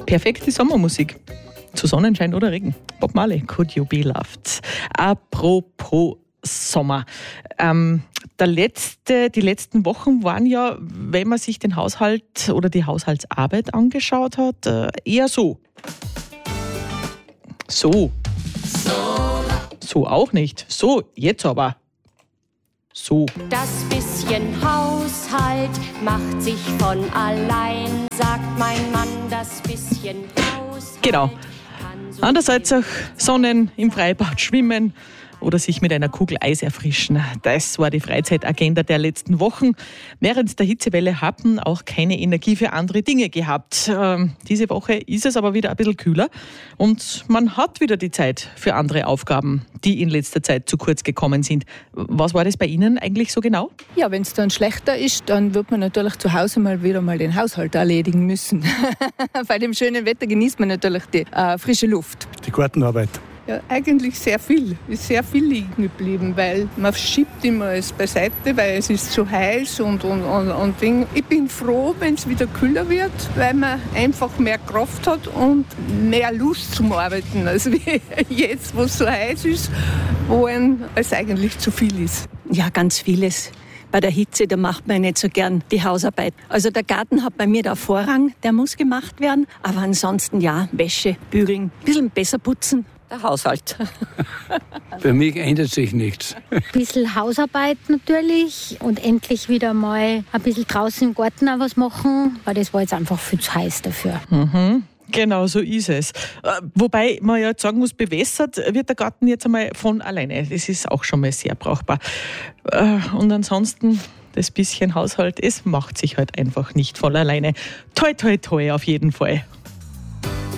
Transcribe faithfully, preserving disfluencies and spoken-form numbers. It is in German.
Perfekte Sommermusik. Zu Sonnenschein oder Regen. Bob Marley, Could You Be Loved. Apropos Sommer. Ähm, der letzte, die letzten Wochen waren ja, wenn man sich den Haushalt oder die Haushaltsarbeit angeschaut hat, äh, eher so. So. So auch nicht. So, jetzt aber. So. Das bisschen Haushalt macht sich von allein, sagt mein Mann, das bisschen Haushalt. Genau. Andererseits auch Sonnen, im Freibad schwimmen oder sich mit einer Kugel Eis erfrischen. Das war die Freizeitagenda der letzten Wochen. Während der Hitzewelle haben auch keine Energie für andere Dinge gehabt. Ähm, diese Woche ist es aber wieder ein bisschen kühler und man hat wieder die Zeit für andere Aufgaben, die in letzter Zeit zu kurz gekommen sind. Was war das bei Ihnen eigentlich so genau? Ja, wenn es dann schlechter ist, dann wird man natürlich zu Hause mal wieder mal den Haushalt erledigen müssen. Bei dem schönen Wetter genießt man natürlich die äh, frische Luft. Die Gartenarbeit. Ja, eigentlich sehr viel. Ist sehr viel liegen geblieben, weil man schiebt immer es beiseite, weil es ist zu heiß und, und, und, und Ding. Ich bin froh, wenn es wieder kühler wird, weil man einfach mehr Kraft hat und mehr Lust zum Arbeiten, als wie jetzt, wo es so heiß ist, wo es eigentlich zu viel ist. Ja, ganz vieles. Bei der Hitze, da macht man nicht so gern die Hausarbeit. Also der Garten hat bei mir da Vorrang, der muss gemacht werden. Aber ansonsten ja, Wäsche, bügeln, ein bisschen besser putzen. Der Haushalt. Für mich ändert sich nichts. Ein bisschen Hausarbeit natürlich und endlich wieder mal ein bisschen draußen im Garten auch was machen, weil das war jetzt einfach viel zu heiß dafür. Mhm. Genau, so ist es. Wobei man ja jetzt sagen muss, bewässert wird der Garten jetzt einmal von alleine. Das ist auch schon mal sehr brauchbar. Und ansonsten, das bisschen Haushalt, es macht sich halt einfach nicht von alleine. Toi, toi, toi auf jeden Fall.